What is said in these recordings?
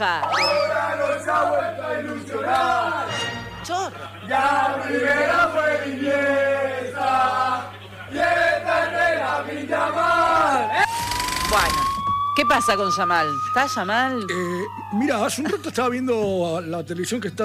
Ufa. Ahora nos ha vuelto a ilusionar. Chorro. Ya primera fue Iniesta. Y esta es de la Villamar. Bueno, ¿qué pasa con Yamal? ¿Está Yamal? Mira, hace un rato estaba viendo la televisión que está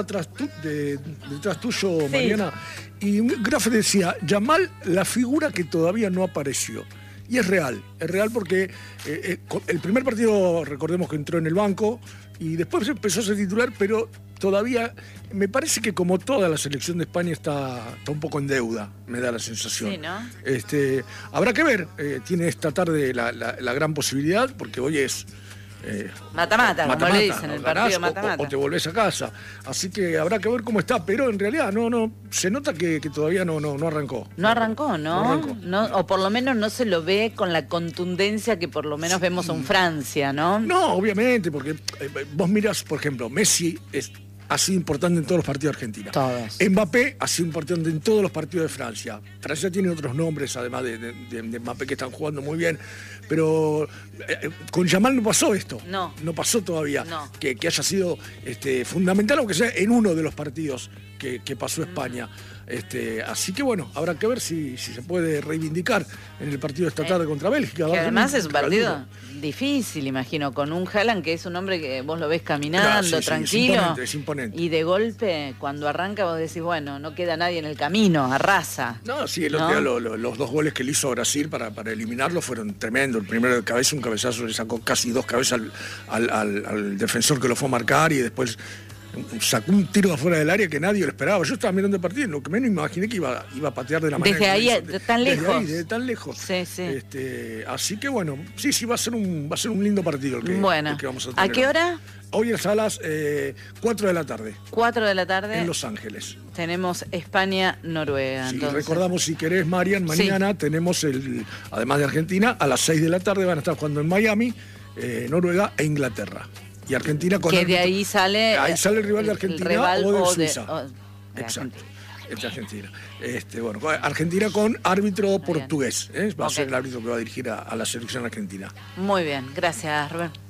detrás tuyo, Sí. Mariana, y un gráfico decía, Yamal, la figura que todavía no apareció. Y es real porque el primer partido, recordemos que entró en el banco, y después empezó a ser titular, pero todavía, me parece que como toda la selección de España está un poco en deuda, me da la sensación. Sí, ¿no? Habrá que ver, tiene esta tarde la gran posibilidad, porque hoy es... Mata-mata, como le dicen, el ganás partido mata-mata. o te volvés a casa. Así que habrá que ver cómo está, pero en realidad no se nota que todavía no arrancó. No arrancó, ¿no? No arrancó. No, o por lo menos no se lo ve con la contundencia que por lo menos vemos en Francia, ¿no? No, obviamente, porque vos mirás, por ejemplo, Messi ha sido importante en todos los partidos de Argentina. Todos. Mbappé ha sido importante en todos los partidos de Francia. Francia tiene otros nombres, además de Mbappé, que están jugando muy bien. Pero con Yamal no pasó esto. No. No pasó todavía. No. Que haya sido fundamental, aunque sea en uno de los partidos que pasó España. Así que bueno, habrá que ver si se puede reivindicar en el partido de esta tarde contra Bélgica. Que además es un partido difícil, imagino, con un Haaland que es un hombre que vos lo ves caminando, Claro, sí, tranquilo. es imponente. Y de golpe, cuando arranca, vos decís, bueno, no queda nadie en el camino, arrasa. No, sí, el otro día los dos goles que le hizo Brasil para eliminarlo fueron tremendos. El primero de cabeza, un cabezazo, le sacó casi dos cabezas al defensor que lo fue a marcar, y después sacó un tiro de afuera del área que nadie lo esperaba. Yo estaba mirando el partido, lo que menos imaginé que iba a patear de la manera Desde que ahí, lo hizo. tan lejos. Desde tan lejos. Sí, sí. Así que bueno, sí, va a ser un lindo partido el que vamos a tener. ¿A qué hora? Hoy es a las 4 de la tarde. 4 de la tarde. En Los Ángeles. Tenemos España-Noruega. Sí, entonces. recordamos, si querés, Marian, mañana tenemos, además de Argentina, a las 6 de la tarde van a estar jugando en Miami, Noruega e Inglaterra. Y Argentina con... Que de ahí sale... Ahí sale el rival de Argentina rival o de Suiza. de Exacto. Argentina. Bueno, Argentina con árbitro Muy portugués. Va a ser Ok. el árbitro que va a dirigir a la selección argentina. Muy bien, gracias, Rubén.